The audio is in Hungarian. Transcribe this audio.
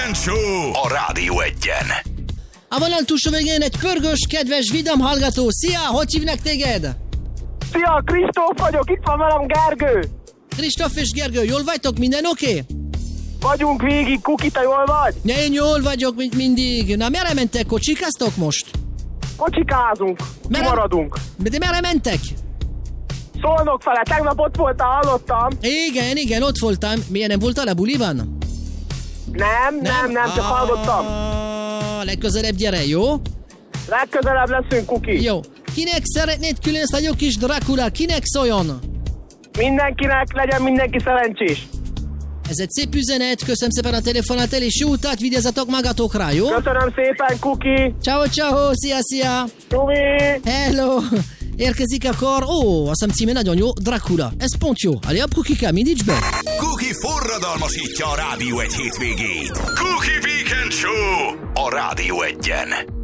Weekend Show a Rádió Egyen. A vonal túlsó végén egy pörgős, kedves, vidam hallgató. Szia, hogy hívnak téged? Szia, Kristóf vagyok, itt van velem Gergő. Kristóf és Gergő, jól vagytok? Minden oké? Vagyunk végig, Kuki, te jól vagy? Én jól vagyok, mint mindig. Na, merre mentek? Kocsikáztok most? Kocsikázunk, kimaradunk. De merre mentek? Szolnok fele, tegnap ott voltál, hallottam. Igen, ott voltam. Milyen, nem voltál a buliban? Nem, csak hallottam. Legközelebb gyere, jó? Legközelebb leszünk, Kuki. Jó. Kinek szeretnéd külön ezt a jó kis Dracula? Kinek szóljon? Mindenkinek, legyen mindenki szerencsés. Ez egy szép üzenet, köszönöm szépen a telefonát el, és jó utat, vigyázzatok magatokra, jó? Köszönöm szépen, Kuki. Ciao, szia. Tomi. Hello. Érkezik akkor, azt hiszem címe nagyon jó, Dracula. Ez pont jó. Aljab, Kukikám, indíts be! Kuki forradalmasítja a Rádió Egy hétvégét. Kuki Weekend Show a Rádió Egyen.